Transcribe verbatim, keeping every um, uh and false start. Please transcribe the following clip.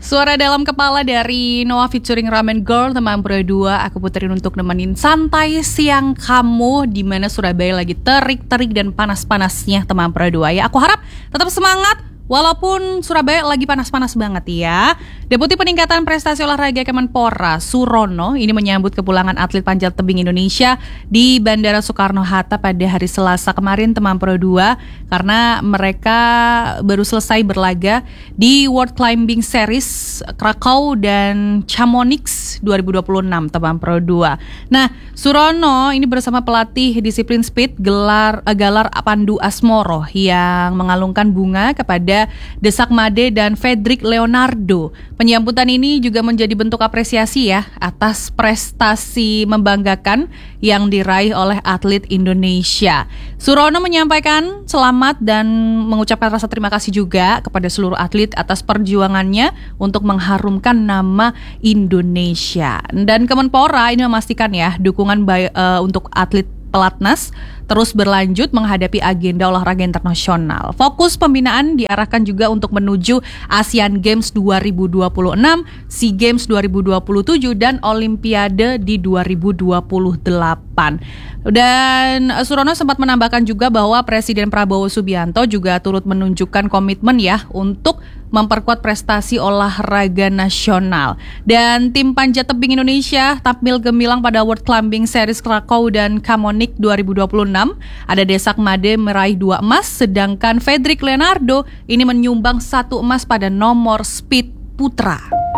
Suara dalam kepala dari Noah featuring Ramen Girl, teman Pro dua. Aku puterin untuk nemenin santai siang kamu, di mana Surabaya lagi terik-terik dan panas-panasnya, teman Pro dua ya. Aku harap tetap semangat walaupun Surabaya lagi panas-panas banget ya. Deputi Peningkatan Prestasi Olahraga Kemenpora Surono ini menyambut kepulangan atlet panjat tebing Indonesia di Bandara Soekarno-Hatta pada hari Selasa kemarin, teman Pro dua, karena mereka baru selesai berlaga di World Climbing Series Krakow dan Chamonix dua ribu dua puluh enam, teman Pro dua. Nah, Surono ini bersama pelatih disiplin speed gelar Galar Pandu Asmoro yang mengalungkan bunga kepada Desak Made dan Fedrik Leonardo. Penyambutan ini juga menjadi bentuk apresiasi ya atas prestasi membanggakan yang diraih oleh atlet Indonesia. Surono menyampaikan selamat dan mengucapkan rasa terima kasih juga kepada seluruh atlet atas perjuangannya untuk mengharumkan nama Indonesia. Dan Kemenpora ini memastikan ya dukungan by, uh, untuk atlet pelatnas terus berlanjut menghadapi agenda olahraga internasional. Fokus pembinaan diarahkan juga untuk menuju Asian Games dua ribu dua puluh enam, SEA Games dua ribu dua puluh tujuh, dan Olimpiade di dua ribu dua puluh delapan. Dan Surono sempat menambahkan juga bahwa Presiden Prabowo Subianto juga turut menunjukkan komitmen ya untuk memperkuat prestasi olahraga nasional. Dan tim panjat tebing Indonesia tampil gemilang pada World Climbing Series Krakow dan Chamonix dua ribu dua puluh enam. Ada Desak Made meraih dua emas, sedangkan Fedrik Leonardo ini menyumbang satu emas pada nomor speed putra.